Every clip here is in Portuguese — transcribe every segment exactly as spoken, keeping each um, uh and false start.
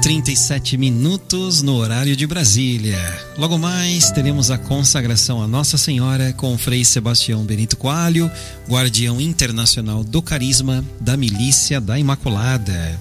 trinta e sete minutos no horário de Brasília. Logo mais teremos a consagração a Nossa Senhora com o Frei Sebastião Benito Coalho, guardião internacional do carisma da Milícia da Imaculada.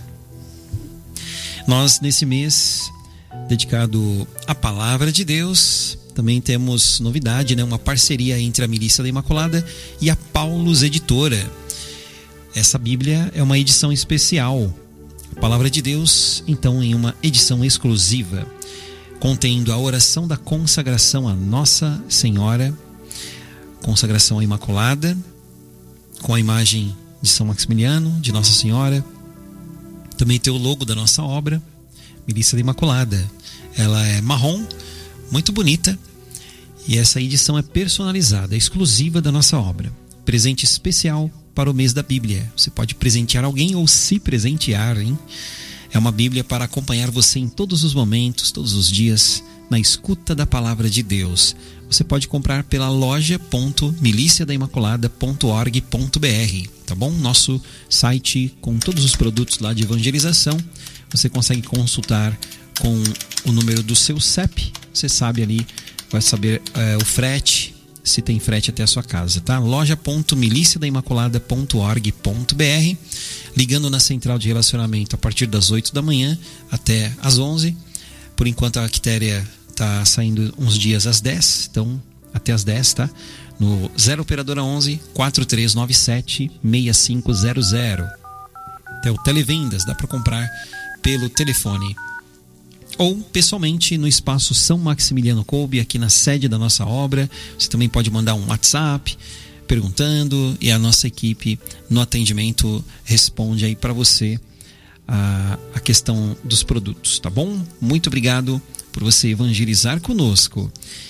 Nós, nesse mês dedicado à Palavra de Deus, também temos novidade, né? Uma parceria entre a Milícia da Imaculada e a Paulus Editora. Essa Bíblia é uma edição especial. A Palavra de Deus, então, em uma edição exclusiva, contendo a oração da consagração à Nossa Senhora, consagração à Imaculada, com a imagem de São Maximiliano, de Nossa Senhora. Também tem o logo da nossa obra, Milícia da Imaculada. Ela é marrom, muito bonita, e essa edição é personalizada, é exclusiva da nossa obra. Presente especial para o mês da Bíblia. Você pode presentear alguém ou se presentear, hein? É uma Bíblia para acompanhar você em todos os momentos, todos os dias, na escuta da Palavra de Deus. Você pode comprar pela loja ponto milícia da imaculada ponto org ponto br, tá bom? Nosso site com todos os produtos lá de evangelização. Você consegue consultar com o número do seu C E P. Você sabe ali, vai saber é, o frete, se tem frete até a sua casa, tá? loja ponto milícia da imaculada ponto org ponto br, ligando na central de relacionamento a partir das oito da manhã até às onze. Por enquanto a Quitéria tá saindo uns dias às dez, então até às dez, tá? No zero operadora onze, quatro três nove sete, seis cinco zero zero. Até o Televendas, dá para comprar pelo telefone. Ou pessoalmente no espaço São Maximiliano Kolbe, aqui na sede da nossa obra. Você também pode mandar um WhatsApp perguntando e a nossa equipe no atendimento responde aí para você a, a questão dos produtos, tá bom? Muito obrigado por você evangelizar conosco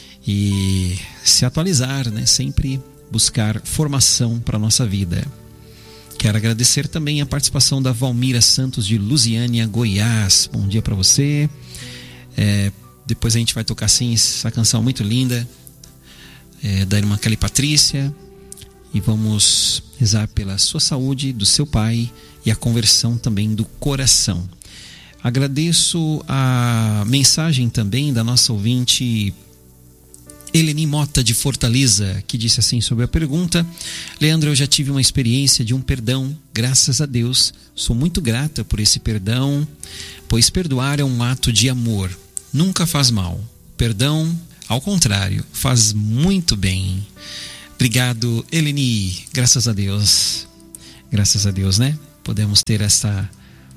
e se atualizar, né? Sempre buscar formação para a nossa vida. Quero agradecer também a participação da Valmira Santos de Lusiânia, Goiás. Bom dia para você. É, depois a gente vai tocar sim essa canção muito linda é, da irmã Kelly Patrícia, e vamos rezar pela sua saúde, do seu pai e a conversão também do coração. Agradeço a mensagem também da nossa ouvinte Eleni Mota de Fortaleza, que disse assim sobre a pergunta: Leandro, eu já tive uma experiência de um perdão, graças a Deus, sou muito grata por esse perdão, pois perdoar é um ato de amor, nunca faz mal. Perdão, ao contrário, faz muito bem. Obrigado, Eleni, graças a Deus, graças a Deus, né? Podemos ter essa,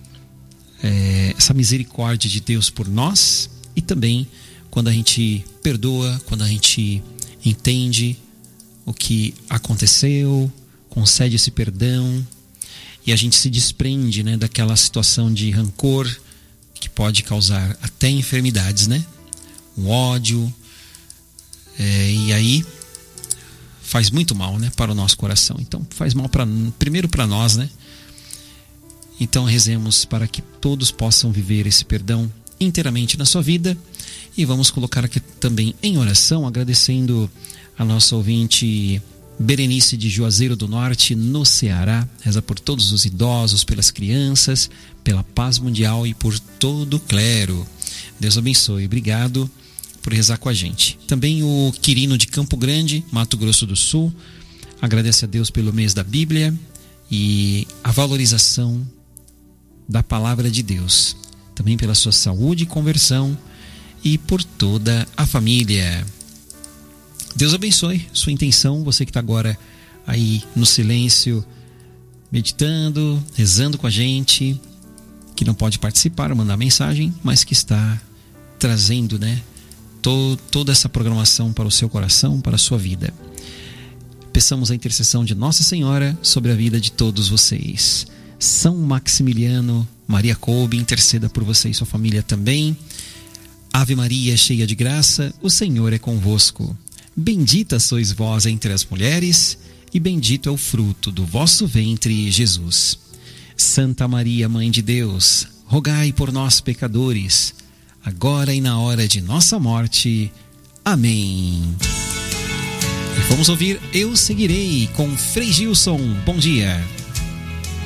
é, essa misericórdia de Deus por nós, e também quando a gente perdoa, quando a gente entende o que aconteceu, concede esse perdão e a gente se desprende, né, daquela situação de rancor que pode causar até enfermidades, né? Um ódio, é, e aí faz muito mal, né, para o nosso coração. Então faz mal pra, primeiro para nós, né? Então rezemos para que todos possam viver esse perdão inteiramente na sua vida. E vamos colocar aqui também em oração, agradecendo a nossa ouvinte Berenice de Juazeiro do Norte, no Ceará. Reza por todos os idosos, pelas crianças, pela paz mundial e por todo o clero. Deus abençoe. Obrigado por rezar com a gente. Também o Quirino de Campo Grande, Mato Grosso do Sul, agradece a Deus pelo mês da Bíblia e a valorização da Palavra de Deus. Também pela sua saúde e conversão, e por toda a família. Deus abençoe sua intenção, você que está agora aí no silêncio, meditando, rezando com a gente, que não pode participar, mandar mensagem, mas que está trazendo, né, to, toda essa programação para o seu coração, para a sua vida. Peçamos a intercessão de Nossa Senhora sobre a vida de todos vocês. São Maximiliano, Maria Kolbe, interceda por você e sua família também. Ave Maria, cheia de graça, o Senhor é convosco. Bendita sois vós entre as mulheres, e bendito é o fruto do vosso ventre, Jesus. Santa Maria, Mãe de Deus, rogai por nós, pecadores, agora e na hora de nossa morte. Amém. E vamos ouvir Eu Seguirei, com Frei Gilson. Bom dia.